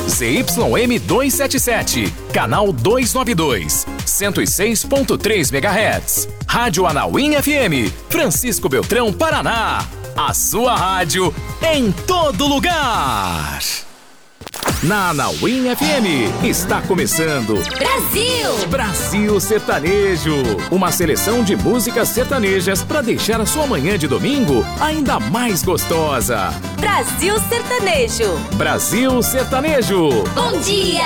ZYM 277, canal 292, 106.3 MHz. Rádio Anauim FM, Francisco Beltrão, Paraná. A sua rádio em todo lugar. Na Anauim FM está começando Brasil Sertanejo, uma seleção de músicas sertanejas para deixar a sua manhã de domingo ainda mais gostosa. Brasil Sertanejo. Brasil Sertanejo. Bom dia!